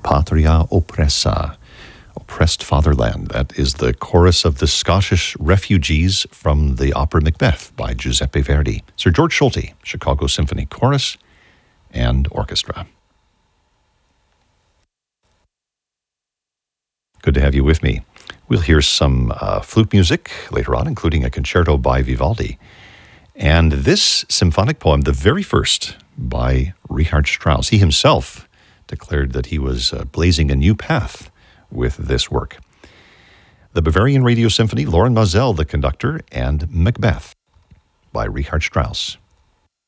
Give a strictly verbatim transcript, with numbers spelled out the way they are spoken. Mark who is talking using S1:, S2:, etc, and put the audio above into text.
S1: Patria oppressa, oppressed fatherland. That is the chorus of the Scottish refugees from the opera Macbeth by Giuseppe Verdi. Sir George Solti, Chicago Symphony Chorus and Orchestra. Good to have you with me. We'll hear some uh, flute music later on, including a concerto by Vivaldi. And this symphonic poem, the very first by Richard Strauss. He himself declared that he was uh, blazing a new path with this work. The Bavarian Radio Symphony, Lorin Maazel, the conductor, and Macbeth by Richard Strauss.